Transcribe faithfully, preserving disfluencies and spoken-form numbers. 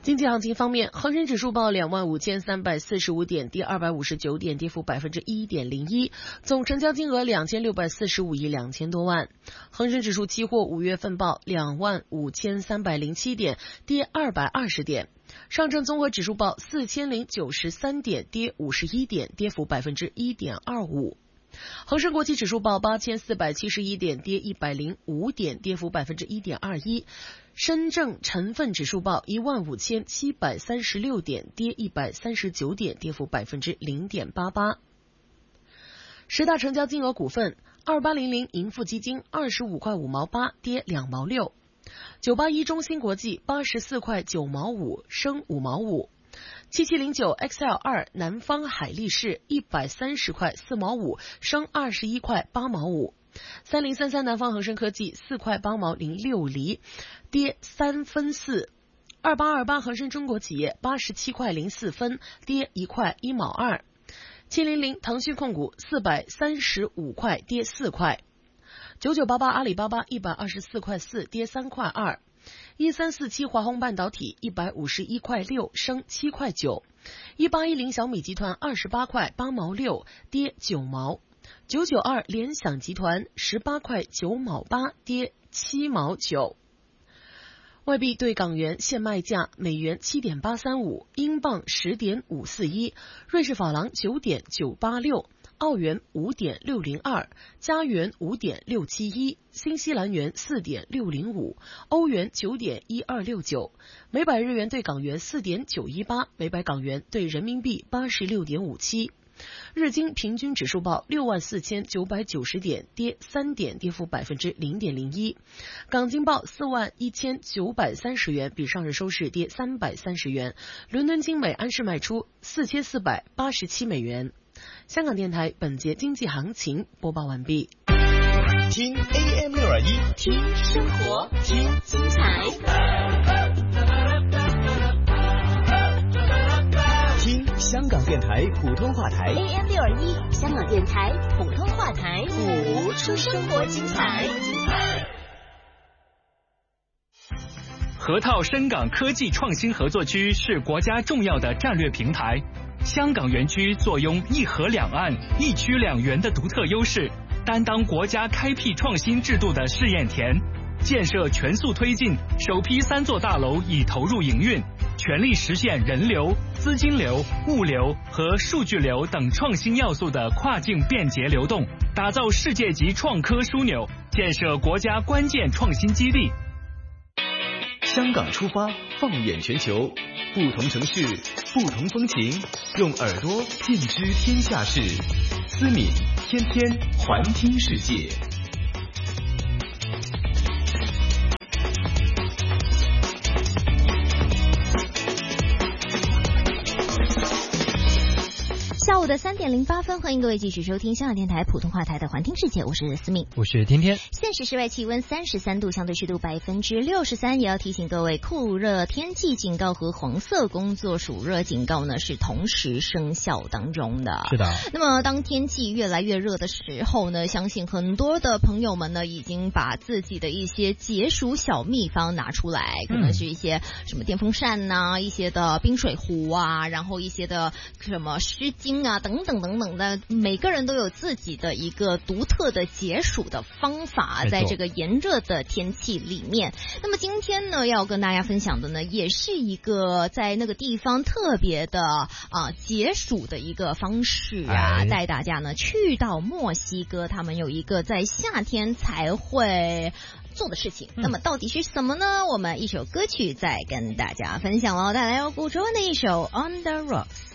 经济行情方面，恒生指数报两万五千三百四十五点，跌二百五十九点，跌幅百分之一点零一，总成交金额两千六百四十五亿两千多万。恒生指数期货五月份报两万五千三百零七点，跌二百二十点。上证综合指数报四千零九十三点，跌五十一点，跌幅百分之一点二五。恒生国际指数报八千四百七十一点，跌一百零五点，跌幅百分之一点二一。深证成分指数报一万五千七百三十六点，跌一百三十九点，跌幅百分之零点八八。十大成交金额股份：二八零零盈富基金二十五块五毛八，跌两毛六；九八一中芯国际八十四块九毛五，升五毛五；七七零九 X L 二南方海力士一百三十块四毛五，升二十一块八毛五；三零三三南方恒生科技四块八毛零六厘，跌三分四；二八二八恒生中国企业八十七块零四分，跌一块一毛二；七零零腾讯控股四百三十五块，跌四块；九九八八阿里巴巴一百二十四块四，跌三块二；一三四七华虹半导体一百五十一块六，升七块九；一八一零小米集团二十八块八毛六，跌九毛；九九二联想集团十八块九毛八，跌七毛九。外币对港元现卖价：美元七点八三五，英镑十点五四一，瑞士法郎九点九八六，澳元五点六零二，加元五点六七一，新西兰元四点六零五，欧元九点一二六九，每百日元对港元四点九一八，每百港元对人民币八十六点五七。日经平均指数报六万四千九百九十点，跌三点，跌幅百分之零点零一。港金报四万一千九百三十元，比上日收市跌三百三十元。伦敦金每安士卖出四千四百八十七美元。香港电台本节经济行情播报完毕。 听 A M 六二一， 听生活，听精彩。 听香港电台普通话台 A M 六二一，香港电台普通话台，谱出生活精彩。 河套深港科技创新合作区是国家重要的战略平台，香港园区坐拥一河两岸、一区两园的独特优势，担当国家开辟创新制度的试验田。建设全速推进，首批三座大楼已投入营运，全力实现人流、资金流、物流和数据流等创新要素的跨境便捷流动，打造世界级创科枢纽，建设国家关键创新基地。 香港出发，放眼全球，不同城市，不同风情，用耳朵尽知天下事。思敏天天环听世界。 下午的三点零八分，欢迎各位继续收听香港电台普通话台的环听世界，我是思敏， 我是天天。 现时室外气温三十三度，相对湿度百分之六十三。也要提醒各位，酷热天气警告和黄色工作暑热警告呢是同时生效当中的。 是的。 那么当天气越来越热的时候呢，相信很多的朋友们呢已经把自己的一些解暑小秘方拿出来，可能是一些什么电风扇呐、啊，一些的冰水壶啊，然后一些的什么湿巾啊等等等等的，每个人都有自己的一个独特的解暑的方法，在这个炎热的天气里面。那么今天呢要跟大家分享的呢也是一个在那个地方特别的啊、呃、解暑的一个方式啊，哎、带大家呢去到墨西哥，他们有一个在夏天才会做的事情。嗯、那么到底是什么呢？我们一首歌曲再跟大家分享了，带来由古卓的一首 On the Rocks。